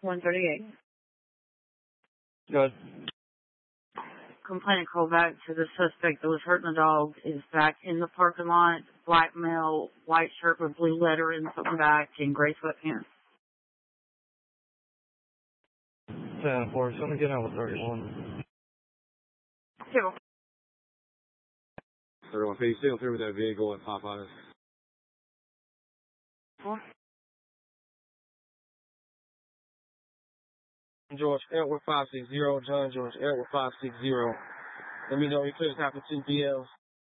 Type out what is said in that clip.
138. Good. Complainant called back to the suspect that was hurting the dog is back in the parking lot, black male, white shirt with blue lettering on the back, and gray sweatpants. 10-4, somebody get out with 31. 31, please stay through with that vehicle and pop on us. 4. George, Edward 560, John George, Edward 560. Let me know you clear after 2 BLs.